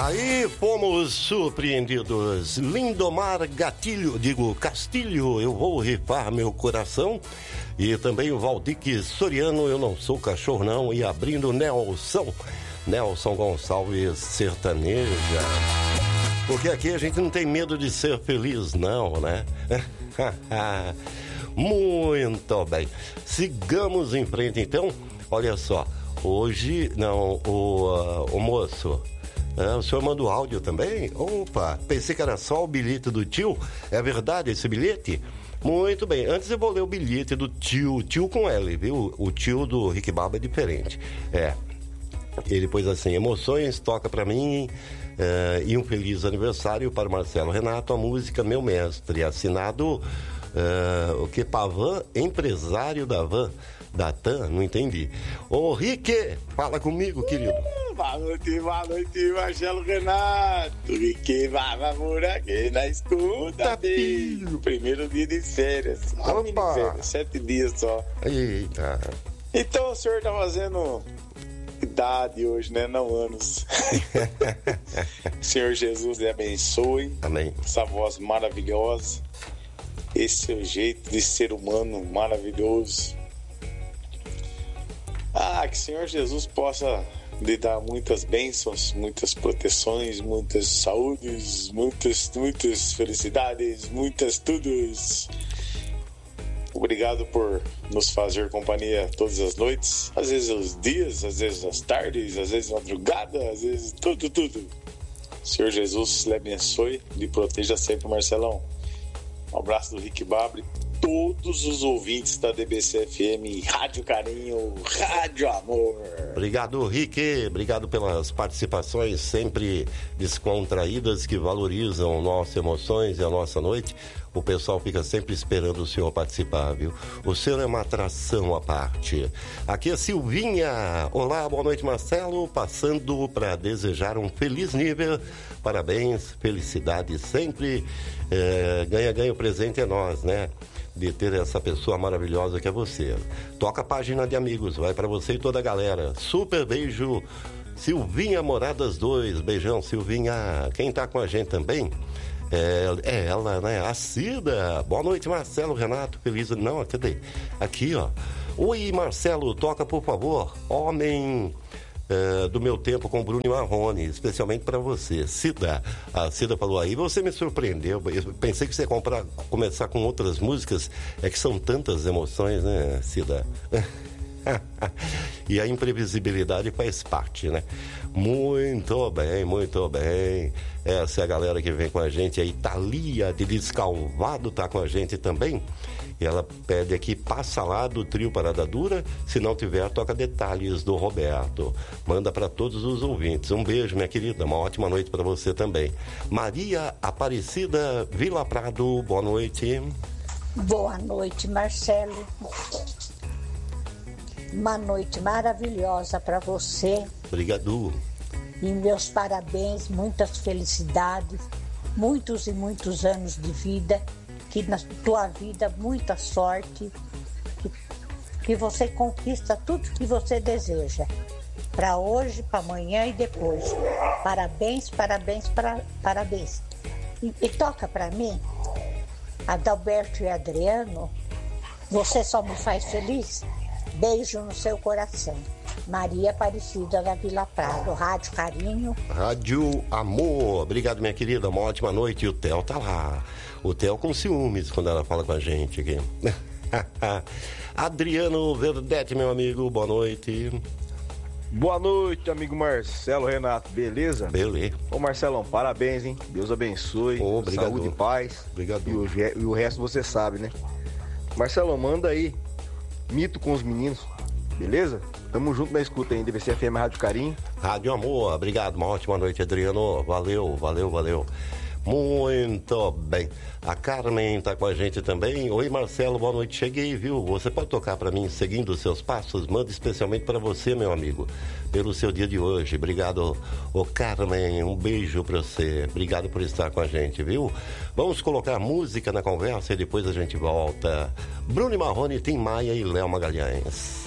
Aí fomos surpreendidos. Lindomar Castilho, eu vou rifar meu coração. E também o Valdique Soriano, eu não sou cachorro não. E abrindo Nelson Gonçalves Sertaneja. Porque aqui a gente não tem medo de ser feliz não, né? Muito bem. Sigamos em frente então. Olha só, hoje, não, o moço... o senhor manda o áudio também? Opa, pensei que era só o bilhete do tio. É verdade esse bilhete? Muito bem, antes eu vou ler o bilhete do tio com L, viu? O tio do Rick Baba é diferente. Ele pôs assim: emoções, toca pra mim, e um feliz aniversário para o Marcelo Renato, a música Meu Mestre, assinado o que? Pavan, empresário da van. Da TAM, não entendi. Ô, Rick, fala comigo, querido. Boa noite, Marcelo Renato. Rick, vai por aqui na escuta, filho. Primeiro dia de férias. Opa! 7 dias só. Eita. Então o senhor tá fazendo idade hoje, né? Não anos. Senhor Jesus lhe abençoe. Amém. Essa voz maravilhosa. Esse seu jeito de ser humano maravilhoso. Que o Senhor Jesus possa lhe dar muitas bênçãos, muitas proteções, muitas saúdes, muitas felicidades, muitas tudos. Obrigado por nos fazer companhia todas as noites, às vezes os dias, às vezes as tardes, às vezes madrugada, às vezes tudo. Senhor Jesus lhe abençoe, lhe proteja sempre, Marcelão. Um abraço do Rick Babre. Todos os ouvintes da DBC FM, Rádio Carinho, Rádio Amor. Obrigado, Rick. Obrigado pelas participações sempre descontraídas que valorizam nossas emoções e a nossa noite. O pessoal fica sempre esperando o senhor participar, viu? O senhor é uma atração à parte. Aqui é Silvinha. Olá, boa noite, Marcelo. Passando para desejar um feliz nível. Parabéns, felicidade sempre. Ganha o presente é nós, né? De ter essa pessoa maravilhosa que é você. Toca a página de amigos, vai para você e toda a galera. Super beijo, Silvinha Moradas 2. Beijão, Silvinha. Quem tá com a gente também é ela, né? A Cida. Boa noite, Marcelo Renato. Feliz... Não, cadê? Aqui, ó. Oi, Marcelo, toca, por favor. Homem... do meu tempo com Bruno e Marrone, especialmente para você, Cida. A Cida falou aí, você me surpreendeu. Eu pensei que você ia começar com outras músicas, é que são tantas emoções, né, Cida? E a imprevisibilidade faz parte, né? Muito bem, muito bem. Essa é a galera que vem com a gente aí. Thalia de Descalvado tá com a gente também. E ela pede aqui, passa lá do trio Parada Dura. Se não tiver, toca Detalhes do Roberto. Manda para todos os ouvintes. Um beijo, minha querida. Uma ótima noite para você também. Maria Aparecida Vila Prado, boa noite. Boa noite, Marcelo. Uma noite maravilhosa para você. Obrigado. E meus parabéns, muitas felicidades, muitos e muitos anos de vida. Que na tua vida muita sorte, que você conquista tudo que você deseja, para hoje, para amanhã e depois. Parabéns, parabéns. E toca para mim, Adalberto e Adriano, você só me faz feliz. Beijo no seu coração. Maria Aparecida da Vila Prado, Rádio Carinho. Rádio Amor. Obrigado, minha querida. Uma ótima noite. E o Theo tá lá. O Theo com ciúmes quando ela fala com a gente aqui. Adriano Verdete, meu amigo. Boa noite. Boa noite, amigo Marcelo Renato. Beleza? Beleza. Ô, Marcelão, parabéns, hein? Deus abençoe. Obrigado. Saúde e paz. Obrigado. E o resto você sabe, né? Marcelão, manda aí Mito com os Meninos. Beleza? Tamo junto na escuta aí, DBC FM Rádio Carinho. Rádio Amor, obrigado, uma ótima noite, Adriano. Valeu. Muito bem. A Carmen tá com a gente também. Oi, Marcelo, boa noite. Cheguei, viu? Você pode tocar para mim seguindo os seus passos? Manda especialmente para você, meu amigo, pelo seu dia de hoje. Obrigado, ô Carmen. Um beijo para você. Obrigado por estar com a gente, viu? Vamos colocar música na conversa e depois a gente volta. Bruno e Marrone, Tim Maia e Léo Magalhães.